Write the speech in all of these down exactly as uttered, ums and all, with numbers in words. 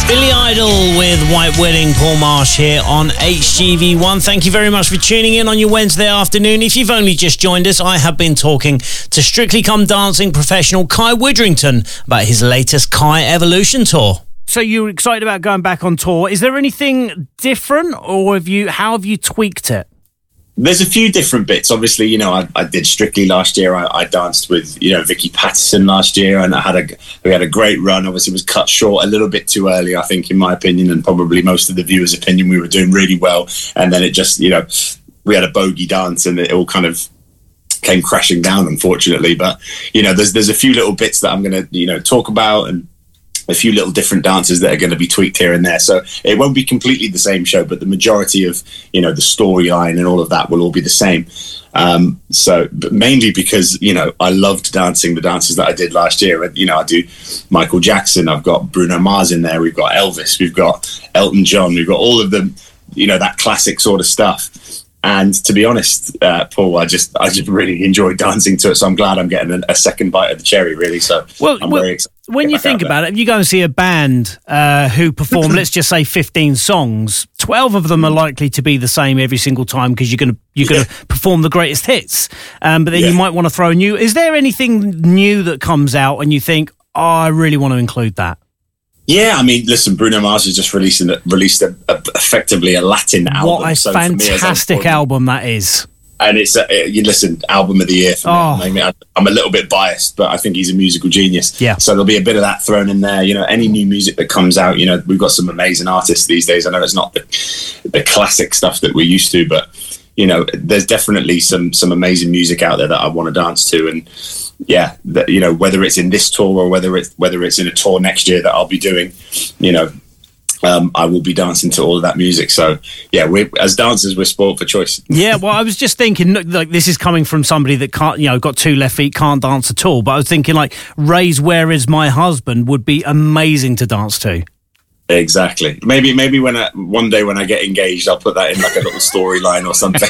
Billy Idol with White Wedding, Paul Marsh here on H G V one. Thank you very much for tuning in on your Wednesday afternoon. If you've only just joined us, I have been talking to Strictly Come Dancing professional Kai Widrington about his latest Kai Evolution tour. So you're excited about going back on tour. Is there anything different, or have you? how have you tweaked it? There's a few different bits. Obviously, you know, I, I did Strictly last year. I, I danced with, you know, Vicky Pattison last year, and I had a we had a great run. Obviously, it was cut short a little bit too early, I think, in my opinion, and probably most of the viewers' opinion. We were doing really well, and then it just, you know, we had a bogey dance, and it all kind of came crashing down, unfortunately. But you know, there's there's a few little bits that I'm going to, you know, talk about, and a few little different dances that are going to be tweaked here and there. So it won't be completely the same show, but the majority of, you know, the storyline and all of that will all be the same. Um, so, but mainly because, you know, I loved dancing the dances that I did last year. You know, I do Michael Jackson, I've got Bruno Mars in there, we've got Elvis, we've got Elton John, we've got all of them, you know, that classic sort of stuff. And to be honest, uh, Paul, I just I just really enjoyed dancing to it. So I'm glad I'm getting a, a second bite of the cherry, really. So well, I'm well, very excited. When you think about it, if you go and see a band uh, who perform, let's just say fifteen songs, twelve of them are likely to be the same every single time because you're going to you're going to yeah. perform the greatest hits. Um, but then yeah. you might want to throw a new. Is there anything new that comes out and you think, oh, I really want to include that? Yeah, I mean, listen, Bruno Mars has just released a, released a, a, effectively a Latin album. What a so fantastic me, album that is. And it's, a, you listen, album of the year for oh. me. I mean, I'm a little bit biased, but I think he's a musical genius. Yeah. So there'll be a bit of that thrown in there. You know, any new music that comes out, you know, we've got some amazing artists these days. I know it's not the, the classic stuff that we're used to, but, you know, there's definitely some some amazing music out there that I want to dance to. And yeah, that, you know, whether it's in this tour or whether it's whether it's in a tour next year that I'll be doing, you know, um, I will be dancing to all of that music. So yeah, we as dancers, we're spoiled for choice. Yeah, well, I was just thinking, like, this is coming from somebody that can't, you know, got two left feet, can't dance at all. But I was thinking, like, Ray's "Where Is My Husband" would be amazing to dance to. Exactly. Maybe maybe when I, one day when I get engaged, I'll put that in like a little storyline or something.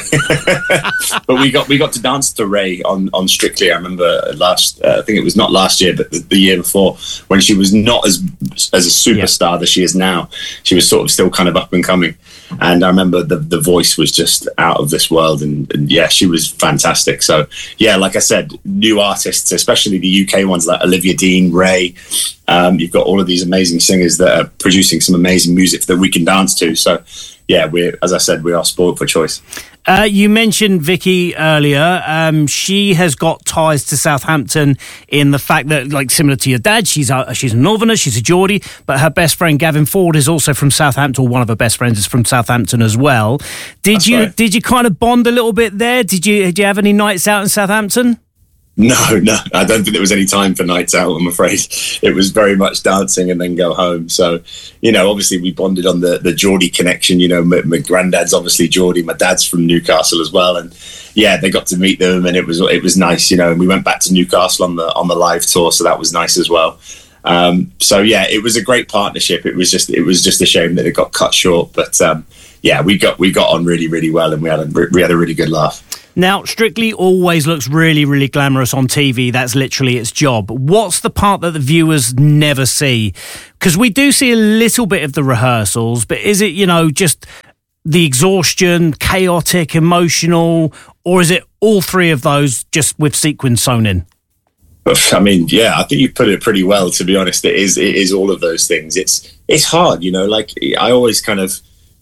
But we got we got to dance to Ray on, on Strictly. I remember last, uh, I think it was not last year, but the, the year before, when she was not as as a superstar yeah. that she is now. She was sort of still kind of up and coming. And I remember the the voice was just out of this world, and, and yeah, she was fantastic. So yeah, like I said, new artists, especially the U K ones like Olivia Dean, Ray. Um, you've got all of these amazing singers that are producing some amazing music that we can dance to. So yeah, we're, as I said, we are spoiled for choice. Uh, you mentioned Vicky earlier. Um, she has got ties to Southampton in the fact that, like, similar to your dad, she's a, she's a Northerner, she's a Geordie, but her best friend Gavin Ford is also from Southampton, or one of her best friends is from Southampton as well. Did That's you right. did you kind of bond a little bit there? Did you did you have any nights out in Southampton? No, no, I don't think there was any time for nights out, I'm afraid. It was very much dancing and then go home. So, you know, obviously we bonded on the, the Geordie connection. You know, my, my granddad's obviously Geordie, my dad's from Newcastle as well. And yeah, they got to meet them, and it was it was nice, you know, and we went back to Newcastle on the on the live tour, so that was nice as well. Um, so yeah, it was a great partnership. It was just it was just a shame that it got cut short. But um, yeah, we got we got on really, really well, and we had a, we had a really good laugh. Now, Strictly always looks really, really glamorous on T V. That's literally its job. What's the part that the viewers never see? Because we do see a little bit of the rehearsals, but is it, you know, just the exhaustion, chaotic, emotional, or is it all three of those just with sequins sewn in? I mean, yeah, I think you put it pretty well, to be honest. It is it is all of those things. It's it's hard, you know, like I always kind of,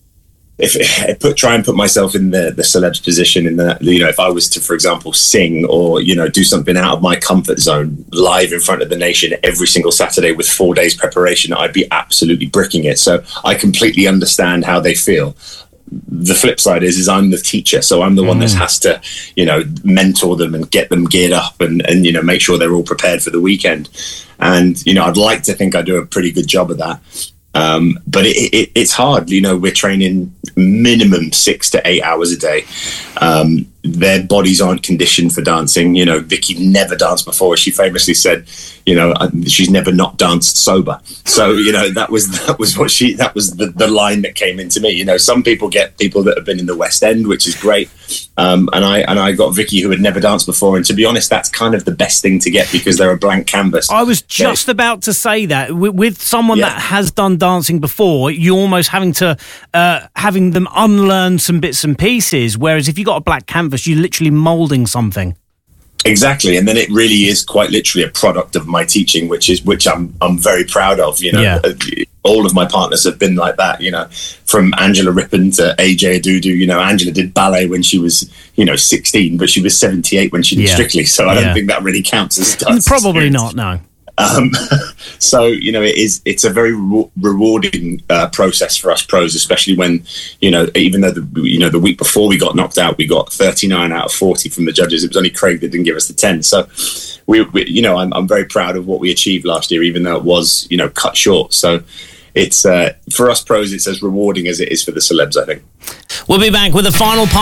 if I put try and put myself in the the celeb's position, in that, you know, if I was to, for example, sing or, you know, do something out of my comfort zone live in front of the nation every single Saturday with four days preparation, I'd be absolutely bricking it. So I completely understand how they feel. The flip side is, is I'm the teacher, so I'm the mm. one that has to, you know, mentor them and get them geared up and, and, you know, make sure they're all prepared for the weekend. And, you know, I'd like to think I do a pretty good job of that. Um, but it, it, it's hard, you know, we're training minimum six to eight hours a day. Um, their bodies aren't conditioned for dancing. You know, Vicky never danced before. She famously said, you know, she's never not danced sober. So, you know, that was that was what she that was the, the line that came into me. You know, some people get people that have been in the West End, which is great. Um, and I and I got Vicky, who had never danced before. And to be honest, that's kind of the best thing to get, because they're a blank canvas. I was just they're, about to say that with, with someone yeah. that has done dancing before, you're almost having to uh, having them unlearn some bits and pieces. Whereas if you got a black canvas, you're literally moulding something. Exactly, and then it really is quite literally a product of my teaching, which is which I'm I'm very proud of. You know, yeah. all of my partners have been like that. You know, from Angela Rippon to A J Adudu. You know, Angela did ballet when she was you know sixteen, but she was seventy-eight when she did yeah. Strictly. So I don't yeah. think that really counts as dance probably experience. not. No. Um, so you know, it is. It's a very re- rewarding uh, process for us pros, especially when you know, even though the you know the week before we got knocked out, we got thirty-nine out of forty from the judges. It was only Craig that didn't give us the ten. So we, we you know, I'm I'm very proud of what we achieved last year, even though it was you know cut short. So it's uh, for us pros, it's as rewarding as it is for the celebs, I think. We'll be back with the final part.